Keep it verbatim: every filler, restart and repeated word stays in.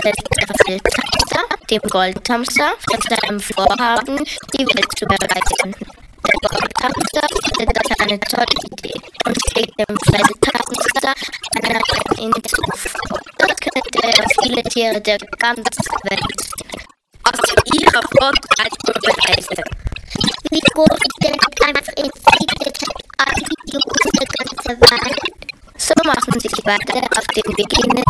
Wildhamster, dem Goldhamster, von seinem Vorhaben, die Welt zu bereisen. Der Goldhamster findet das eine tolle Idee und schlägt dem Wildhamster eine Insel vor. Dort könnte er viele Tiere der ganzen Welt sehen. Also ihre Vorteile beweisen. Wie gut denn einfach in die ganze Welt. So machen sich beide auf den Weg in den